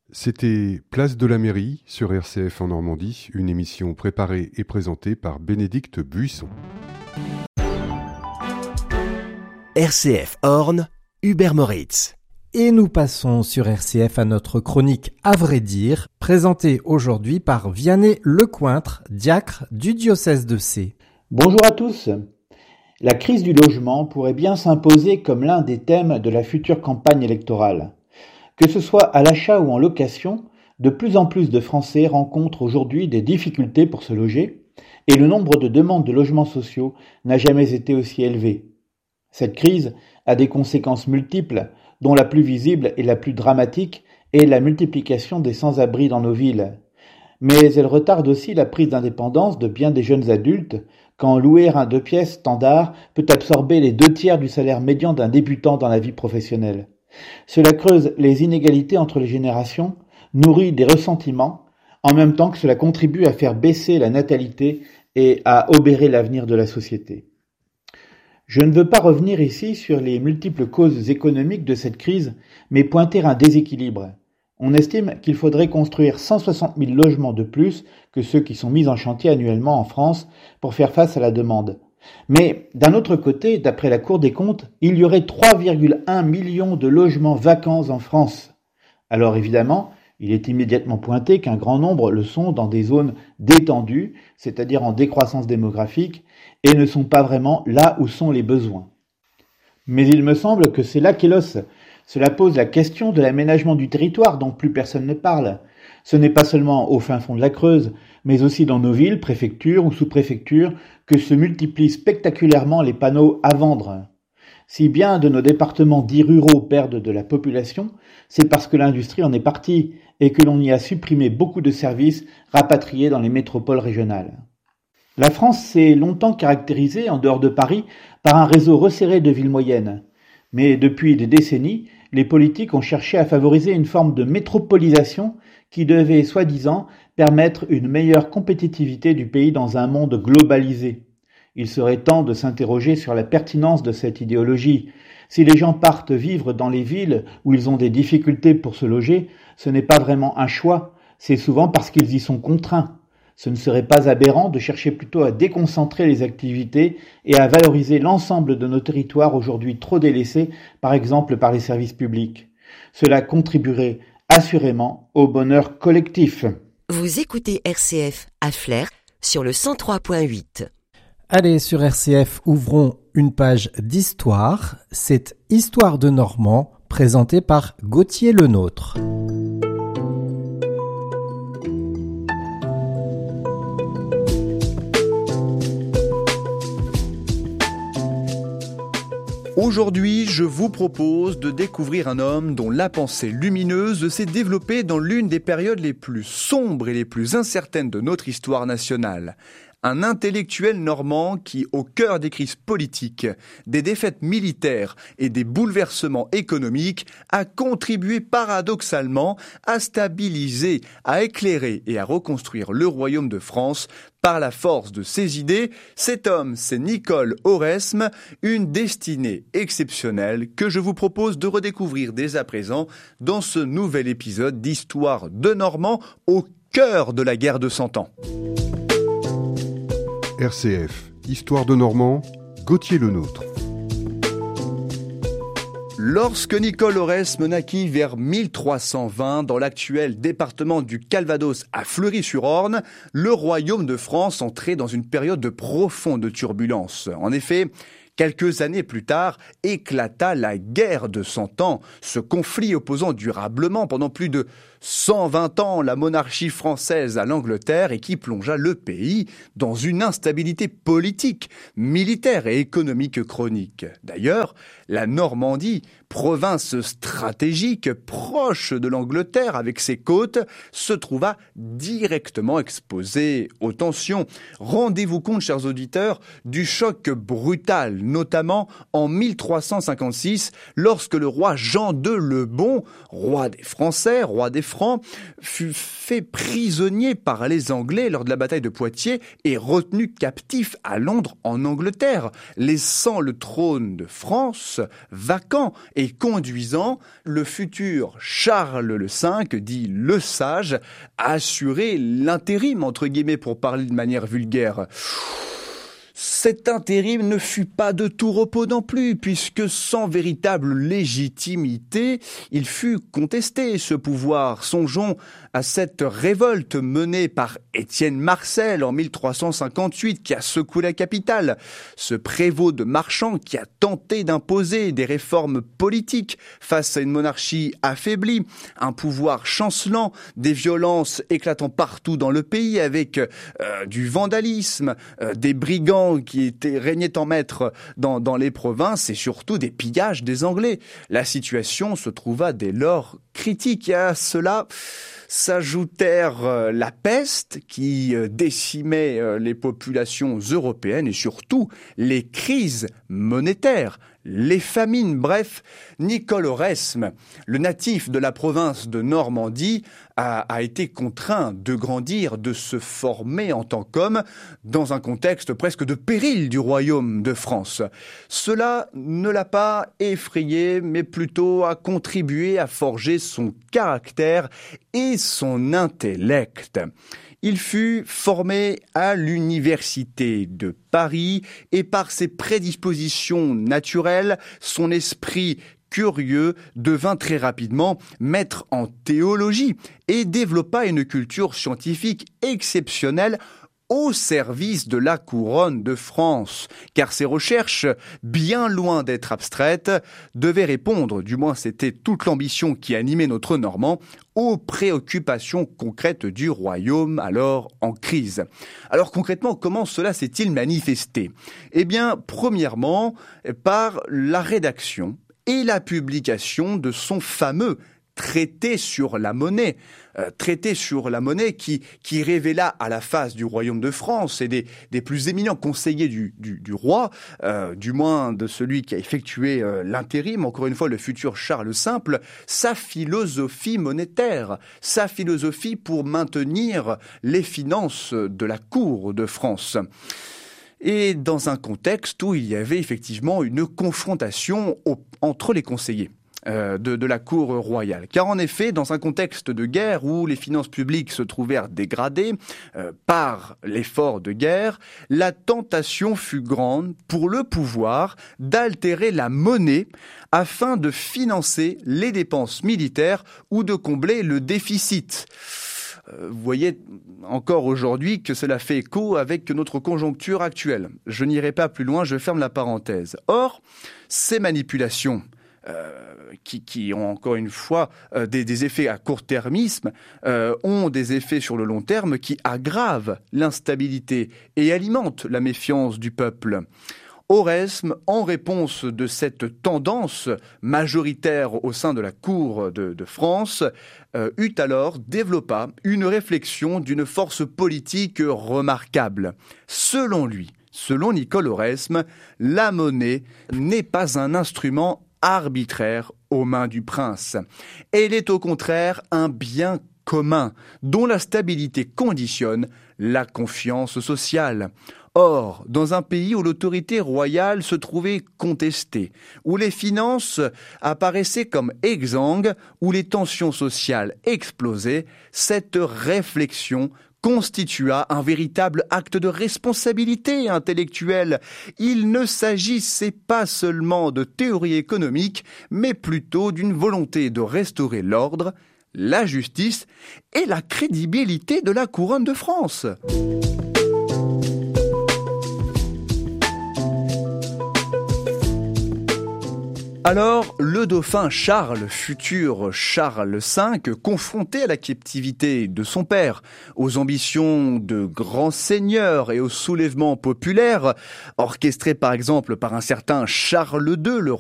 C'était Place de la Mairie sur RCF en Normandie, une émission préparée et présentée par Bénédicte Buisson. RCF Orne, Hubert Moritz. Et nous passons sur RCF à notre chronique À vrai dire, présentée aujourd'hui par Vianney Lecointre, diacre du diocèse de Sées. Bonjour à tous. La crise du logement pourrait bien s'imposer comme l'un des thèmes de la future campagne électorale. Que ce soit à l'achat ou en location, de plus en plus de Français rencontrent aujourd'hui des difficultés pour se loger et le nombre de demandes de logements sociaux n'a jamais été aussi élevé. Cette crise a des conséquences multiples, dont la plus visible et la plus dramatique est la multiplication des sans-abri dans nos villes. Mais elle retarde aussi la prise d'indépendance de bien des jeunes adultes, quand louer un 2 pièces standard peut absorber les 2/3 du salaire médian d'un débutant dans la vie professionnelle. Cela creuse les inégalités entre les générations, nourrit des ressentiments, en même temps que cela contribue à faire baisser la natalité et à obérer l'avenir de la société. Je ne veux pas revenir ici sur les multiples causes économiques de cette crise, mais pointer un déséquilibre. On estime qu'il faudrait construire 160 000 logements de plus que ceux qui sont mis en chantier annuellement en France pour faire face à la demande. Mais d'un autre côté, d'après la Cour des comptes, il y aurait 3,1 millions de logements vacants en France. Alors évidemment, il est immédiatement pointé qu'un grand nombre le sont dans des zones détendues, c'est-à-dire en décroissance démographique, et ne sont pas vraiment là où sont les besoins. Mais il me semble que c'est là qu'est l'os. Cela pose la question de l'aménagement du territoire dont plus personne ne parle. Ce n'est pas seulement au fin fond de la Creuse, mais aussi dans nos villes, préfectures ou sous-préfectures, que se multiplient spectaculairement les panneaux à vendre. Si bien de nos départements dits ruraux perdent de la population, c'est parce que l'industrie en est partie et que l'on y a supprimé beaucoup de services rapatriés dans les métropoles régionales. La France s'est longtemps caractérisée, en dehors de Paris, par un réseau resserré de villes moyennes. Mais depuis des décennies, les politiques ont cherché à favoriser une forme de métropolisation qui devait, soi-disant, permettre une meilleure compétitivité du pays dans un monde globalisé. Il serait temps de s'interroger sur la pertinence de cette idéologie. Si les gens partent vivre dans les villes où ils ont des difficultés pour se loger, ce n'est pas vraiment un choix, c'est souvent parce qu'ils y sont contraints. Ce ne serait pas aberrant de chercher plutôt à déconcentrer les activités et à valoriser l'ensemble de nos territoires aujourd'hui trop délaissés, par exemple par les services publics. Cela contribuerait assurément au bonheur collectif. Vous écoutez RCF à Flers sur le 103.8. Allez, sur RCF, ouvrons une page d'histoire. C'est Histoire de Normand, présentée par Gauthier Lenôtre. Aujourd'hui, je vous propose de découvrir un homme dont la pensée lumineuse s'est développée dans l'une des périodes les plus sombres et les plus incertaines de notre histoire nationale. Un intellectuel normand qui, au cœur des crises politiques, des défaites militaires et des bouleversements économiques, a contribué paradoxalement à stabiliser, à éclairer et à reconstruire le royaume de France par la force de ses idées. Cet homme, c'est Nicole Oresme, une destinée exceptionnelle que je vous propose de redécouvrir dès à présent dans ce nouvel épisode d'Histoire de Normand au cœur de la guerre de 100 ans. RCF, Histoire de Normand, Gauthier Lenôtre. Lorsque Nicole Oresme naquit vers 1320 dans l'actuel département du Calvados à Fleury-sur-Orne, le royaume de France entrait dans une période de profonde turbulence. En effet, quelques années plus tard, éclata la guerre de 100 ans, ce conflit opposant durablement pendant plus de 120 ans la monarchie française à l'Angleterre et qui plongea le pays dans une instabilité politique, militaire et économique chronique. D'ailleurs, la Normandie, province stratégique proche de l'Angleterre avec ses côtes, se trouva directement exposée aux tensions. Rendez-vous compte, chers auditeurs, du choc brutal, notamment en 1356, lorsque le roi Jean II le Bon, roi des Français, roi des Francs, fut fait prisonnier par les Anglais lors de la bataille de Poitiers et retenu captif à Londres en Angleterre, laissant le trône de France vacant et conduisant le futur Charles V, dit le Sage, à assurer l'intérim, entre guillemets, pour parler de manière vulgaire. Cet intérim ne fut pas de tout repos non plus, puisque sans véritable légitimité, il fut contesté, ce pouvoir. Songeons à cette révolte menée par Étienne Marcel en 1358 qui a secoué la capitale. Ce prévôt de marchands qui a tenté d'imposer des réformes politiques face à une monarchie affaiblie, un pouvoir chancelant, des violences éclatant partout dans le pays avec du vandalisme, des brigands qui régnaient en maître dans les provinces et surtout des pillages des Anglais. La situation se trouva dès lors critique et à cela s'ajoutèrent la peste qui décimait les populations européennes et surtout les crises monétaires, les famines. Bref, Nicole Oresme, le natif de la province de Normandie, a été contraint de grandir, de se former en tant qu'homme dans un contexte presque de péril du royaume de France. Cela ne l'a pas effrayé, mais plutôt a contribué à forger son caractère et son intellect. Il fut formé à l'université de Paris et par ses prédispositions naturelles, son esprit curieux devint très rapidement maître en théologie et développa une culture scientifique exceptionnelle au service de la couronne de France, car ses recherches, bien loin d'être abstraites, devaient répondre, du moins c'était toute l'ambition qui animait notre Normand, aux préoccupations concrètes du royaume alors en crise. Alors concrètement, comment cela s'est-il manifesté ? Eh bien, premièrement, par la rédaction et la publication de son fameux traité sur la monnaie qui révéla à la face du royaume de France et des plus éminents conseillers du roi, du moins de celui qui a effectué l'intérim, encore une fois le futur Charles Simple, sa philosophie monétaire, sa philosophie pour maintenir les finances de la cour de France. Et dans un contexte où il y avait effectivement une confrontation entre les conseillers de la cour royale. Car en effet, dans un contexte de guerre où les finances publiques se trouvèrent dégradées par l'effort de guerre, la tentation fut grande pour le pouvoir d'altérer la monnaie afin de financer les dépenses militaires ou de combler le déficit. Vous voyez encore aujourd'hui que cela fait écho avec notre conjoncture actuelle. Je n'irai pas plus loin, je ferme la parenthèse. Or, ces manipulations qui ont encore une fois des effets à court-termisme, ont des effets sur le long terme qui aggravent l'instabilité et alimentent la méfiance du peuple. Oresme, en réponse de cette tendance majoritaire au sein de la cour de France, développa une réflexion d'une force politique remarquable. Selon lui, selon Nicole Oresme, la monnaie n'est pas un instrument arbitraire aux mains du prince. Elle est au contraire un bien commun dont la stabilité conditionne la confiance sociale. Or, dans un pays où l'autorité royale se trouvait contestée, où les finances apparaissaient comme exsangues, où les tensions sociales explosaient, cette réflexion constitua un véritable acte de responsabilité intellectuelle. Il ne s'agissait pas seulement de théorie économique, mais plutôt d'une volonté de restaurer l'ordre, la justice et la crédibilité de la couronne de France. Alors, le dauphin Charles, futur Charles V, confronté à la captivité de son père, aux ambitions de grands seigneurs et au soulèvement populaire, orchestré par exemple par un certain Charles II, le